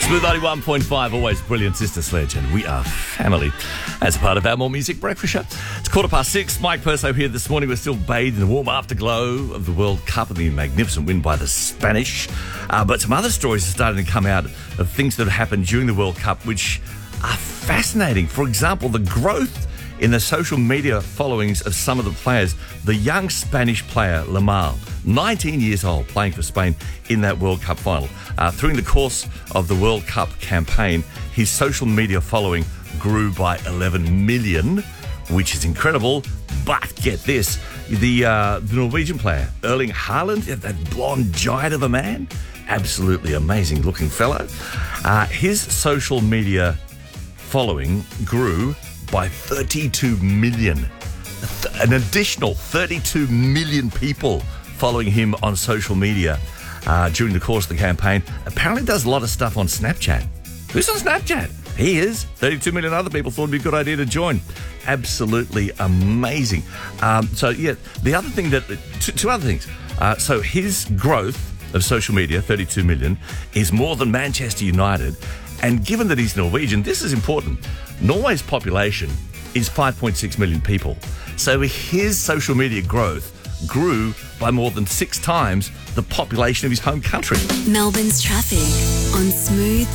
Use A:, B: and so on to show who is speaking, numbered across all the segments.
A: Smooth 91.5, always brilliant, Sister Sledge, and we are family as a part of our More Music Breakfast Show. It's 6:15. Mike Perso here this morning. We're still bathed in the warm afterglow of the World Cup and the magnificent win by the Spanish. But some other stories are starting to come out of things that have happened during the World Cup, which are fascinating. For example, the growth in the social media followings of some of the players. The young Spanish player, Lamar, 19 years old, playing for Spain in that World Cup final. Through the course of the World Cup campaign, his social media following grew by 11 million, which is incredible. But get this, the Norwegian player, Erling Haaland, that blonde giant of a man, absolutely amazing looking fellow. His social media following grew by 32 million. An additional 32 million people following him on social media during the course of the campaign. Apparently does a lot of stuff on Snapchat. Who's on Snapchat? He is. 32 million other people thought it'd be a good idea to join. Absolutely amazing. The other thing two other things. So his growth of social media, 32 million, is more than Manchester United. And given that he's Norwegian, this is important. Norway's population is 5.6 million people. So his social media growth grew by more than 6 times the population of his home country.
B: Melbourne's traffic on Smooth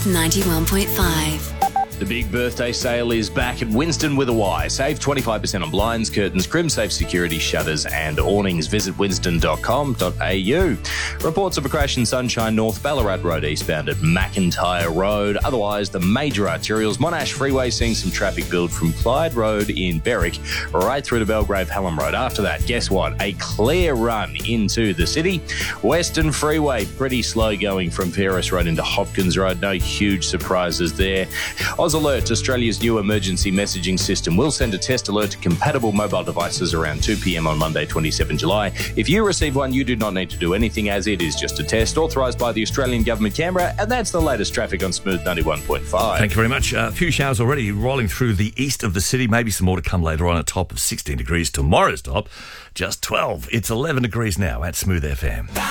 B: 91.5.
C: The big birthday sale is back at Winston with a Y. Save 25% on blinds, curtains, Crimsafe security, shutters and awnings. Visit winston.com.au. Reports of a crash in Sunshine North, Ballarat Road eastbound at McIntyre Road. Otherwise, the major arterials, Monash Freeway seeing some traffic build from Clyde Road in Berwick right through to Belgrave Hallam Road. After that, guess what? A clear run into the city. Western Freeway, pretty slow going from Paris Road into Hopkins Road. No huge surprises there. Oz Alert, Australia's new emergency messaging system, will send a test alert to compatible mobile devices around 2 p.m. on Monday, 27 July. If you receive one, you do not need to do anything, as it is just a test authorised by the Australian Government, Canberra, and that's the latest traffic on Smooth 91.5.
A: Thank you very much. A few showers already rolling through the east of the city. Maybe some more to come later on. A top of 16 degrees. Tomorrow's top, just 12. It's 11 degrees now at Smooth FM.